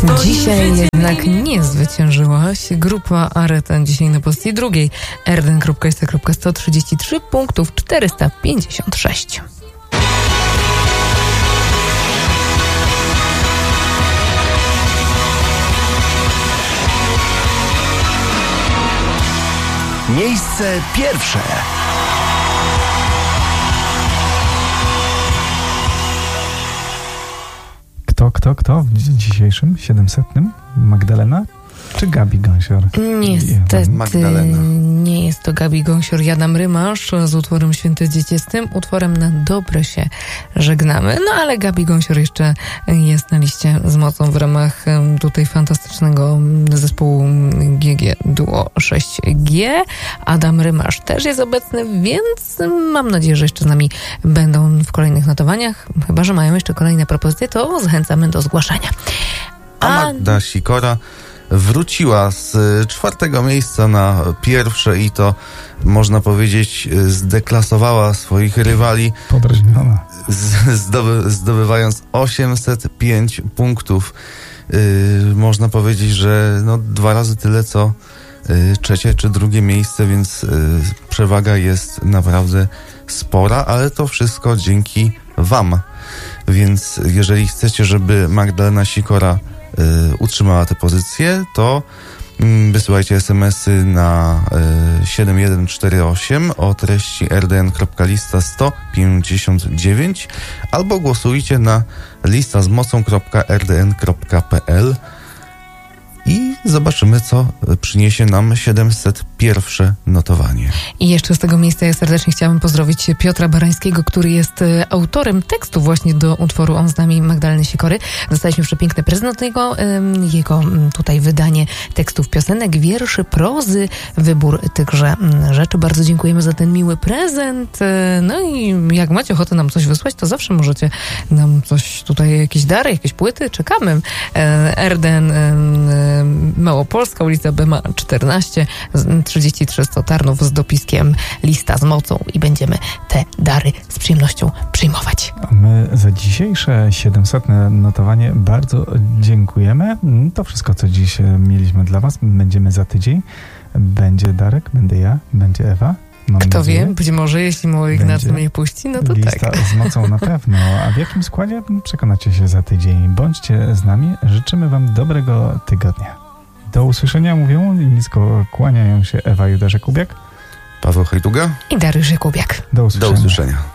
Dzisiaj jednak nie zwyciężyłaś. Grupa Aretan dzisiaj na pozycji drugiej. Erden.st.133 punktów 456. Miejsce pierwsze. Kto w dzisiejszym 700? Magdalena czy Gabi Gąsior? Niestety Magdalena. nie jest to Gabi Gąsior. Jadam Rymasz z utworem Święty Dziecię. Z tym utworem na dobre się żegnamy. No ale Gabi Gąsior jeszcze jest na liście z mocą w ramach tutaj fantastycznego zespołu GG Duo 6G. Adam Rymasz też jest obecny, więc mam nadzieję, że jeszcze z nami będą w kolejnych notowaniach. Chyba że mają jeszcze kolejne propozycje, to zachęcamy do zgłaszania. A Magda Sikora wróciła z 4. miejsca na pierwsze i to, można powiedzieć, zdeklasowała swoich rywali, Podrażniona. zdobywając 805 punktów. Można powiedzieć, że 2 razy tyle, co trzecie czy drugie miejsce, więc przewaga jest naprawdę spora, ale to wszystko dzięki wam. Więc jeżeli chcecie, żeby Magdalena Sikora utrzymała tę pozycję, to wysyłajcie SMS-y na 7148 o treści rdn.lista 159 albo głosujcie na listazmocą.rdn.pl i zobaczymy, co przyniesie nam 701 notowanie. I jeszcze z tego miejsca ja serdecznie chciałabym pozdrowić Piotra Barańskiego, który jest autorem tekstu właśnie do utworu On z nami Magdaleny Sikory. Dostaliśmy przepiękny prezent od niego, jego tutaj wydanie tekstów piosenek, wierszy, prozy, wybór tychże rzeczy. Bardzo dziękujemy za ten miły prezent. No i jak macie ochotę nam coś wysłać, to zawsze możecie nam coś tutaj, jakieś dary, jakieś płyty, czekamy. Erden, Małopolska, ulica Bema 14, 3300 Tarnów z dopiskiem Lista z mocą i będziemy te dary z przyjemnością przyjmować. My za dzisiejsze 700 notowanie bardzo dziękujemy. To wszystko, co dziś mieliśmy dla was. Będziemy za tydzień. Będzie Darek, będę ja, będzie Ewa. Kto wie, być może jeśli mały Ignacy mnie puści, no to lista tak. z mocą na pewno. A w jakim składzie? Przekonacie się za tydzień. Bądźcie z nami. Życzymy wam dobrego tygodnia. Do usłyszenia mówią i nisko kłaniają się Ewa Judarze-Kubiak, Paweł Hajduga I Dariusz Jakubiak. Do usłyszenia. Do usłyszenia.